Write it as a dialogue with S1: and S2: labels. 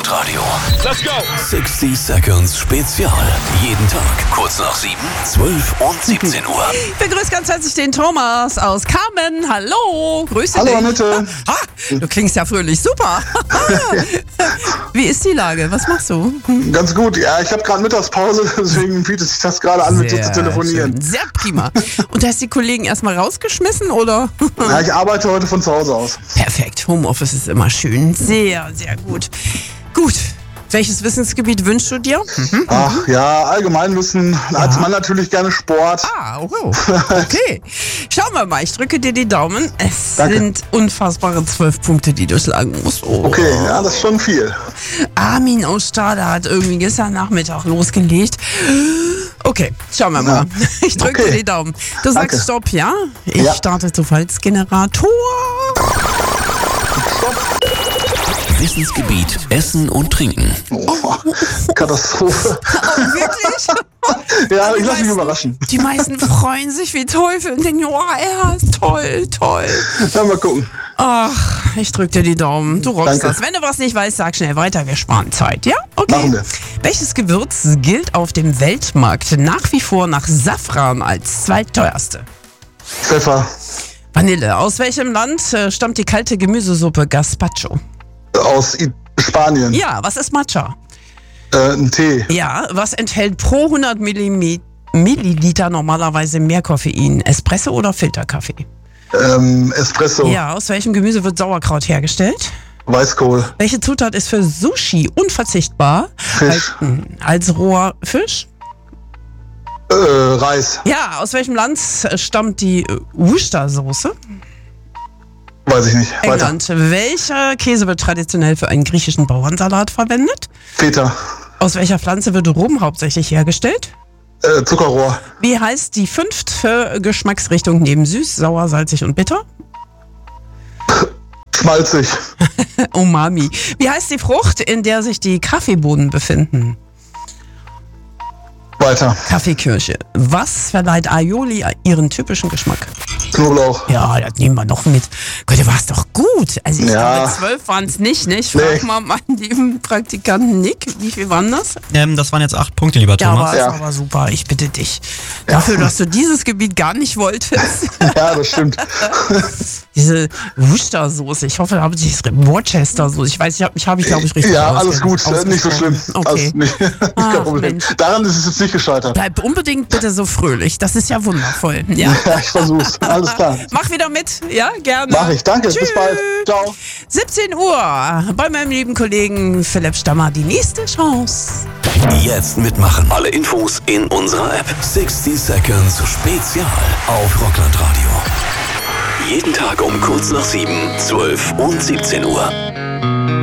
S1: Rockland-Radio.
S2: Let's go!
S1: 60 Seconds Spezial. Jeden Tag, kurz nach 7, 12 und 17 Uhr.
S3: Ich begrüße ganz herzlich den Thomas aus Kamen. Hallo, grüße
S4: Hallo
S3: dich.
S4: Annette.
S3: Du klingst ja fröhlich, super. Wie ist die Lage? Was machst du?
S4: Ganz gut. Ja, ich habe gerade Mittagspause, deswegen bietet sich das gerade an, mit dir zu telefonieren.
S3: Schön. Sehr prima. Und hast die Kollegen erstmal rausgeschmissen, oder?
S4: Ja, ich arbeite heute von zu Hause aus.
S3: Perfekt, Homeoffice ist immer schön. Sehr, sehr gut. Gut. Welches Wissensgebiet wünschst du dir?
S4: Ach ja, Allgemeinwissen. Als Mann natürlich gerne Sport.
S3: Oh, okay. Schauen wir mal, ich drücke dir die Daumen. Es
S4: Danke.
S3: sind unfassbare 12 Punkte, die du schlagen musst. Oh.
S4: Okay, ja, das ist schon viel.
S3: Armin aus Stade hat irgendwie gestern Nachmittag losgelegt. Okay, schauen wir mal. Ich drücke dir die Daumen. Du sagst
S4: Danke.
S3: Stopp, ja? Ich
S4: Ja.
S3: starte Zufallsgenerator.
S1: Wissensgebiet Essen und Trinken.
S4: Oh, Katastrophe.
S3: Wirklich?
S4: Ja, ich lasse mich überraschen.
S3: Die meisten freuen sich wie Teufel und denken, oh, ja, ist toll.
S4: Ja, mal gucken.
S3: Ach, ich drück dir die Daumen. Du rockst
S4: Danke.
S3: das. Wenn du was nicht weißt, sag schnell weiter. Wir sparen Zeit, ja? Okay.
S4: Machen wir.
S3: Welches Gewürz gilt auf dem Weltmarkt nach wie vor nach Safran als zweitteuerste?
S4: Pfeffer.
S3: Vanille. Aus welchem Land stammt die kalte Gemüsesuppe Gazpacho?
S4: Aus Spanien.
S3: Ja, was ist Matcha?
S4: Ein Tee.
S3: Ja, was enthält pro 100 Milliliter normalerweise mehr Koffein? Espresso oder Filterkaffee?
S4: Espresso.
S3: Ja, aus welchem Gemüse wird Sauerkraut hergestellt?
S4: Weißkohl.
S3: Welche Zutat ist für Sushi unverzichtbar?
S4: Fisch.
S3: Als roher Fisch?
S4: Reis.
S3: Ja, aus welchem Land stammt die Worcestersoße?
S4: Weiß ich nicht. Weiter.
S3: England. Welcher Käse wird traditionell für einen griechischen Bauernsalat verwendet?
S4: Feta.
S3: Aus welcher Pflanze wird Rum hauptsächlich hergestellt?
S4: Zuckerrohr.
S3: Wie heißt die fünfte Geschmacksrichtung neben süß, sauer, salzig und bitter?
S4: Schmalzig.
S3: Umami. Wie heißt die Frucht, in der sich die Kaffeebohnen befinden?
S4: Weiter.
S3: Kaffeekirsche. Was verleiht Aioli ihren typischen Geschmack?
S4: Knoblauch.
S3: Ja, das nehmen wir noch mit. Gott, du warst doch gut. Also ich
S4: Ja.
S3: glaube, 12 waren es nicht, ne? Ich frage
S4: Nee.
S3: mal meinen lieben Praktikanten Nick, wie viel waren das?
S5: Das waren jetzt 8 Punkte, lieber
S3: Ja,
S5: Thomas.
S3: aber
S4: Ja.
S3: ist aber super. Ich bitte dich. Dafür, dass du dieses Gebiet gar nicht wolltest.
S4: Ja, das stimmt.
S3: Diese Worcestersoße. Ich hoffe, da habe ich Worcestersoße. Ich weiß, ich habe glaube ich, richtig
S4: Ja, alles gut. Nicht so schlimm.
S3: Okay.
S4: Alles nicht,
S3: Ach,
S4: kein Problem.
S3: Mensch.
S4: Daran ist es jetzt nicht gescheitert.
S3: Bleib unbedingt bitte so fröhlich. Das ist ja wundervoll. Ja.
S4: Ja, ich versuch's. Alles klar.
S3: Mach wieder mit. Ja, gerne.
S4: Mach ich. Danke.
S3: Tschüss.
S4: Bis bald. Ciao.
S3: 17 Uhr. Bei meinem lieben Kollegen Philipp Stammer die nächste Chance.
S1: Jetzt mitmachen. Alle Infos in unserer App. 60 Seconds Spezial auf Rockland-Radio. Jeden Tag um kurz nach 7, 12 und 17 Uhr.